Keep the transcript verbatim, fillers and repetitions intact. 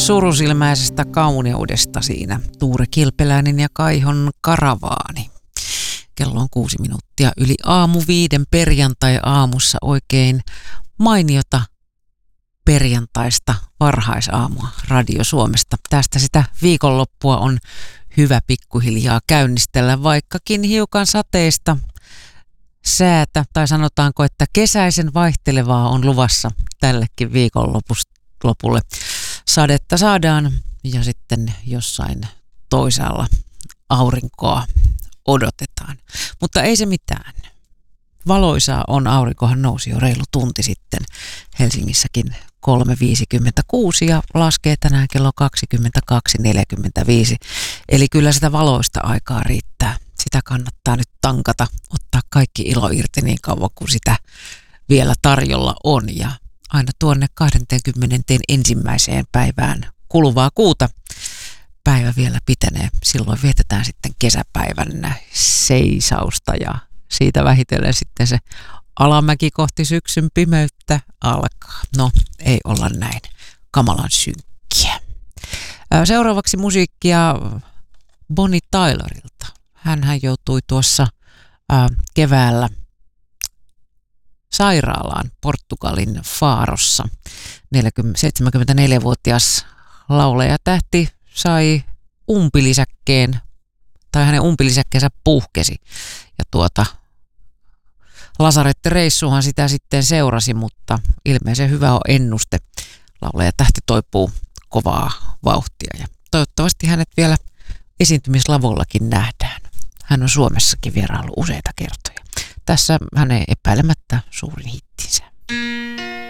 surusilmäisestä kauneudesta siinä. Tuure Kilpeläinen ja Kaihon Karavaani. Kello on kuusi minuuttia yli aamu viiden perjantai-aamussa. Oikein mainiota perjantaista varhaisaamua Radio Suomesta. Tästä sitä viikonloppua on hyvä pikkuhiljaa käynnistellä, vaikkakin hiukan sateista säätä, tai sanotaanko, että kesäisen vaihtelevaa on luvassa tällekin viikonlopulle. Sadetta saadaan ja sitten jossain toisaalla aurinkoa odotetaan. Mutta ei se mitään. Valoisaa on, aurinkohan nousi jo reilu tunti sitten Helsingissäkin kolme viisikymmentäkuusi ja laskee tänään kello kaksikymmentäkaksi neljäkymmentäviisi. Eli kyllä sitä valoista aikaa riittää. Sitä kannattaa nyt tankata, ottaa kaikki ilo irti niin kauan kuin sitä vielä tarjolla on. Ja aina tuonne kahdeskymmenesensimmäiseen päivään kuluvaa kuuta päivä vielä pitenee. Silloin vietetään sitten kesäpäivän seisausta ja siitä vähitellen sitten se alamäki kohti syksyn pimeyttä alkaa. No, ei olla näin kamalan synkkiä. Seuraavaksi musiikkia Bonnie Tylerilta. Hänhän joutui tuossa ää, keväällä sairaalaan Portugalin Farossa. seitsemänkymmentäneljävuotias laulajatähti sai umpilisäkkeen, tai hänen umpilisäkkeensä puhkesi. Ja tuota lasarettireissuhan sitä sitten seurasi, mutta ilmeisen hyvä on ennuste. Laulajatähti toipuu kovaa vauhtia ja toivottavasti hänet vielä esiintymislavollakin nähdään. Hän on Suomessakin vierailu useita kertoja. Tässä hänen epäilemättä suurin hittinsä.